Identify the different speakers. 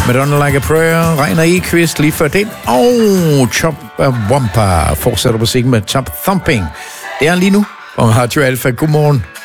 Speaker 1: Madonna Like a Prayer, Reiner Ekvist lige før den, og Chop Wampa fortsætter musikken med Top Thumping. Det er lige nu, og Radio Alpha. Godmorgen.